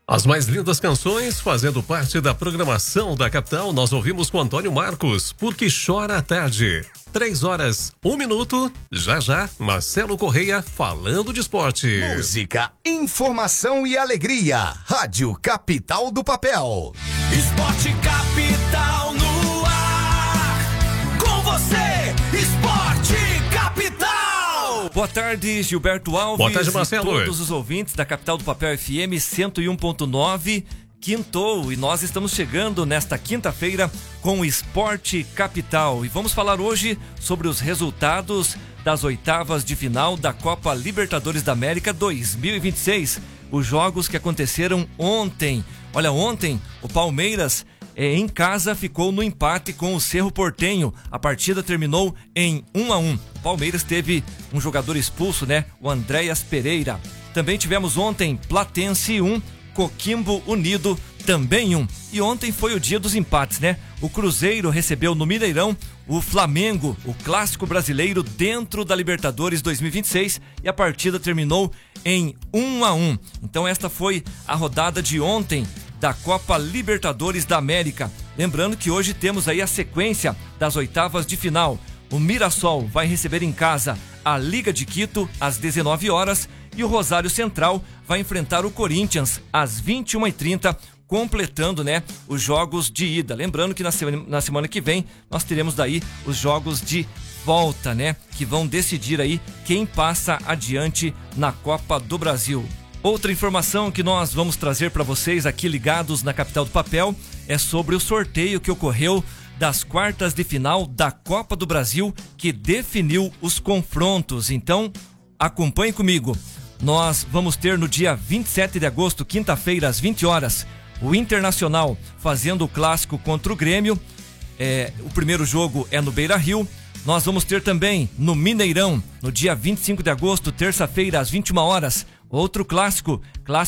As mais lindas canções fazendo parte da programação da capital, nós ouvimos com Antônio Marcos, Porque Chora à Tarde. 3h01, já, Marcelo Correia falando de esporte. Música, informação e alegria. Rádio Capital do Papel. Esporte Capital no ar. Com você, Esporte Capital. Boa tarde, Gilberto Alves. Boa tarde, Marcelo. E todos os ouvintes da Capital do Papel FM 101.9. Quintou e nós estamos chegando nesta quinta-feira com o Esporte Capital e vamos falar hoje sobre os resultados das oitavas de final da Copa Libertadores da América 2026, os jogos que aconteceram ontem. Olha, ontem o Palmeiras em casa ficou no empate com o Cerro Porteño. A partida terminou em 1-1. O Palmeiras teve um jogador expulso, o Andréas Pereira. Também tivemos ontem Platense 1, Coquimbo Unido também 1. E ontem foi o dia dos empates, O Cruzeiro recebeu no Mineirão o Flamengo, o clássico brasileiro dentro da Libertadores 2026, e a partida terminou em 1-1. Então esta foi a rodada de ontem da Copa Libertadores da América. Lembrando que hoje temos aí a sequência das oitavas de final. O Mirassol vai receber em casa a Liga de Quito às 19 horas e o Rosário Central vai enfrentar o Corinthians às 21h30, completando, os jogos de ida. Lembrando que na semana que vem nós teremos daí os jogos de volta, que vão decidir aí quem passa adiante na Copa do Brasil. Outra informação que nós vamos trazer para vocês aqui ligados na Capital do Papel é sobre o sorteio que ocorreu das quartas de final da Copa do Brasil, que definiu os confrontos. Então, acompanhe comigo. Nós vamos ter no dia 27 de agosto, quinta-feira, às 20 horas, o Internacional fazendo o clássico contra o Grêmio. O primeiro jogo é no Beira-Rio. Nós vamos ter também no Mineirão, no dia 25 de agosto, terça-feira, às 21 horas, outro clássico